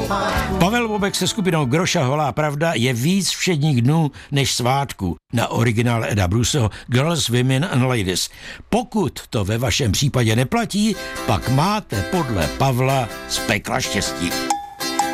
Pavel Bobek se skupinou Groša Holá pravda je víc všedních dnů než svátku. Na originál Eda Bruceho Girls, Women and Ladies. Pokud to ve vašem případě neplatí, pak máte podle Pavla z pekla štěstí.